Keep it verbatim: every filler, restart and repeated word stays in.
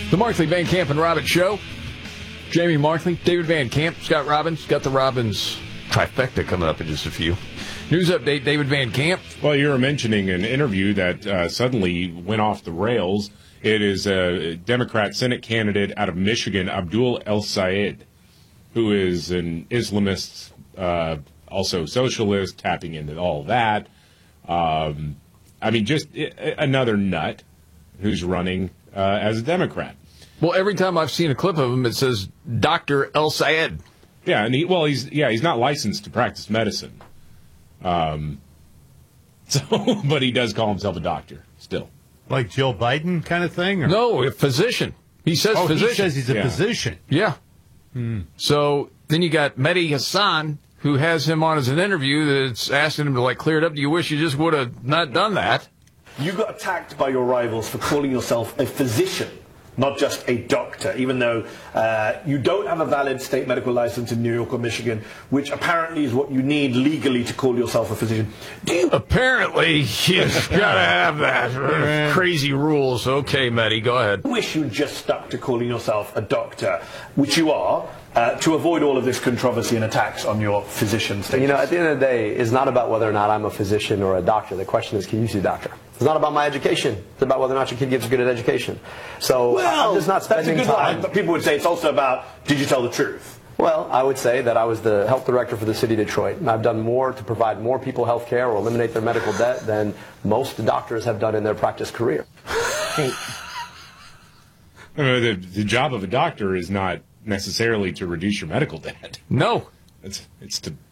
The Markley, Van Camp, and Robbins Show. Jamie Markley, David Van Camp, Scott Robbins. Got the Robbins trifecta coming up in just a few. News update, David Van Camp. Well, you were mentioning an interview that uh, suddenly went off the rails. It is a Democrat Senate candidate out of Michigan, Abdul El-Sayed, who is an Islamist, uh, also socialist, tapping into all that. Um, I mean, just another nut who's running uh, as a Democrat. Well, every time I've seen a clip of him, it says Doctor El-Sayed. Yeah, and he, well, he's yeah, he's not licensed to practice medicine. Um, so, but he does call himself a doctor still. Like Joe Biden kind of thing? Or? No, a physician. He says oh, physician. he says he's a yeah. physician. Yeah. Hmm. So then you got Mehdi Hassan, who has him on as an interview that's asking him to, like, clear it up. Do you wish you just would have not done that? You got attacked by your rivals for calling yourself a physician, not just a doctor, even though uh, you don't have a valid state medical license in New York or Michigan, which apparently is what you need legally to call yourself a physician. Do you? Apparently, you've got to have that. Crazy rules. Okay, Mehdi, go ahead. I wish you just stuck to calling yourself a doctor, which you are, uh, to avoid all of this controversy and attacks on your physician status. You know, at the end of the day, it's not about whether or not I'm a physician or a doctor. The question is, can you see a doctor? It's not about my education. It's about whether or not your kid gets a good education. So well, I'm just not spending that's a good time. line, but people would say it's also about, did you tell the truth? Well, I would say that I was the health director for the city of Detroit, and I've done more to provide more people health care or eliminate their medical debt than most doctors have done in their practice career. I mean, the, the job of a doctor is not necessarily to reduce your medical debt. No. It's, it's to